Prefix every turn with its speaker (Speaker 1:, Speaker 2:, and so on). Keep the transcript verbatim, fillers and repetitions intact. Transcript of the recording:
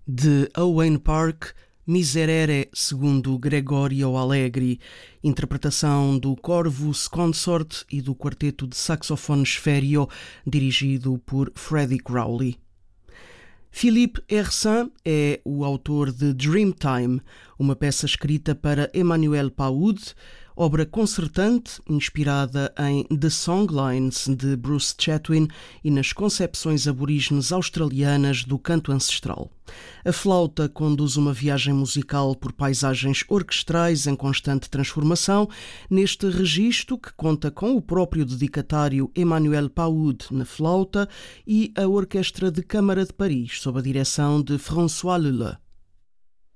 Speaker 1: De Owain Park, Miserere, segundo Gregorio Allegri, interpretação do Corvus Consort e do quarteto de saxofone Sferio, dirigido por Freddie Crowley. Philippe Hersin é o autor de Dreamtime, uma peça escrita para Emmanuel Paoud, obra concertante inspirada em The Songlines de Bruce Chatwin e nas concepções aborígenes australianas do canto ancestral. A flauta conduz uma viagem musical por paisagens orquestrais em constante transformação, neste registro que conta com o próprio dedicatário Emmanuel Paoud na flauta e a Orquestra de Câmara de Paris, sob a direção de François Leleu.